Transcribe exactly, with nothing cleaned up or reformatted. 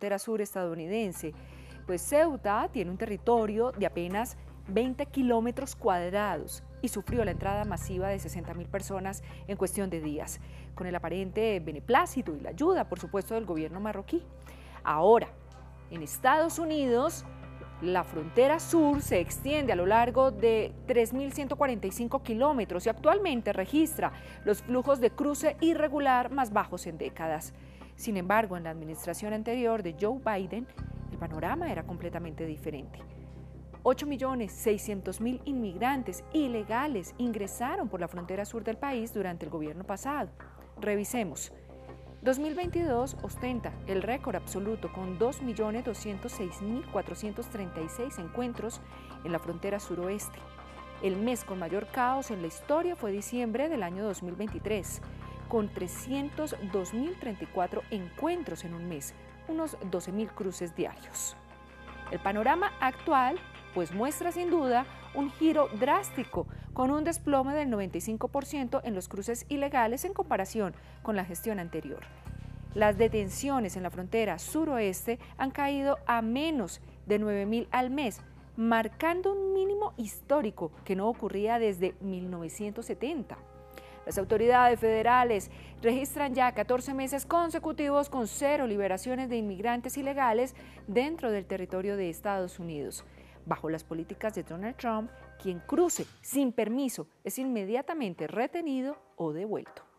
frontera sur estadounidense, pues Ceuta tiene un territorio de apenas veinte kilómetros cuadrados y sufrió la entrada masiva de sesenta mil personas en cuestión de días, con el aparente beneplácito y la ayuda, por supuesto, del gobierno marroquí. Ahora, en Estados Unidos, la frontera sur se extiende a lo largo de tres mil ciento cuarenta y cinco kilómetros y actualmente registra los flujos de cruce irregular más bajos en décadas. Sin embargo, en la administración anterior de Joe Biden, el panorama era completamente diferente. ocho millones seiscientos mil inmigrantes ilegales ingresaron por la frontera sur del país durante el gobierno pasado. Revisemos. dos mil veintidós ostenta el récord absoluto con dos millones doscientos seis mil cuatrocientos treinta y seis encuentros en la frontera suroeste. El mes con mayor caos en la historia fue diciembre del año dos mil veintitrés, con trescientos dos mil treinta y cuatro encuentros en un mes, unos doce mil cruces diarios. El panorama actual pues muestra sin duda un giro drástico, con un desplome del noventa y cinco por ciento en los cruces ilegales en comparación con la gestión anterior. Las detenciones en la frontera suroeste han caído a menos de nueve mil al mes, marcando un mínimo histórico que no ocurría desde mil novecientos setenta. Las autoridades federales registran ya catorce meses consecutivos con cero liberaciones de inmigrantes ilegales dentro del territorio de Estados Unidos. Bajo las políticas de Donald Trump, quien cruce sin permiso es inmediatamente retenido o devuelto.